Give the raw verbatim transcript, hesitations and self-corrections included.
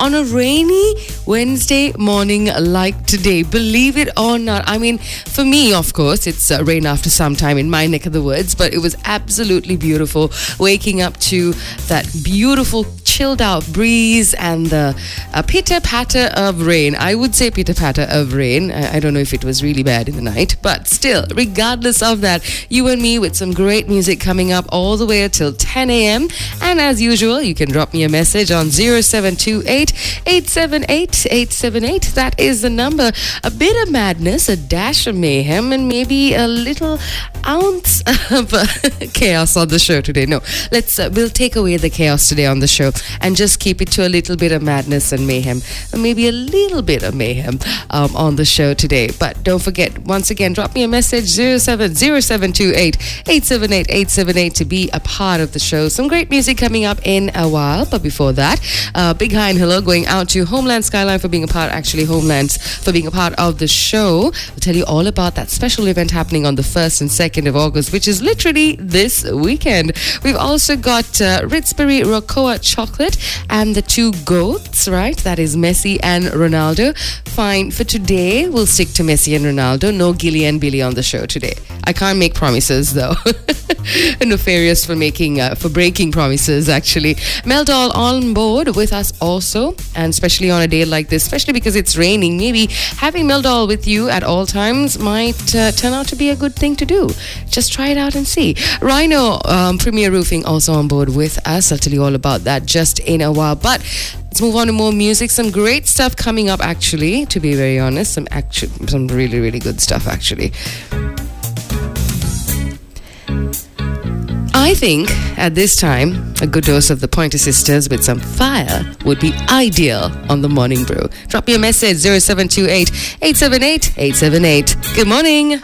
on a rainy Wednesday morning like today. Believe it or not. I mean, for me, of course, it's uh, rain after some time in my neck of the woods, but it was absolutely beautiful waking up to that beautiful chilled out breeze and the uh, pitter patter of rain. I would say pitter patter of rain. I, I don't know if it was really bad in the night, but still, regardless of that, you and me with some great music coming up all the way until ten a.m. And as usual, you can drop me a message on zero seven two eight, eight seven eight, eight seven eight. That is the number. A bit of madness, a dash of mayhem, and maybe a little ounce of uh, chaos on the show today. No, let's uh, we'll take away the chaos today on the show and just keep it to a little bit of madness and mayhem, or maybe a little bit of mayhem um, on the show today. But don't forget, once again, drop me a message zero seven zero seven two eight, eight seven eight, eight seven eight to be a part of the show. Some great music coming up in a while, but before that, uh, big hi and hello going out to Homeland Skyline for being a part, actually Homelands for being a part of the show. We'll tell you all about that special event happening on the first and second of August, which is literally this weekend. We've also got uh, Ritzbury Rocoa Chocolate and the two goats, right? That is Messi and Ronaldo. Fine, for today, we'll stick to Messi and Ronaldo. No Gilly and Billy on the show today. I can't make promises, though. Nefarious for making, uh, for breaking promises, actually. Meldal on board with us also, and especially on a day like this, especially because it's raining, maybe having Meldal with you at all times might uh, turn out to be a good thing to do. Just try it out and see. Rhino um, Premier Roofing also on board with us. I'll tell you all about that just in a while. But let's move on to more music. Some great stuff coming up, actually, to be very honest. Some action, some really, really good stuff, actually. I think at this time, a good dose of the Pointer Sisters with some fire would be ideal on the Morning Brew. Drop me a message, zero seven two eight, eight seven eight, eight seven eight. Good morning.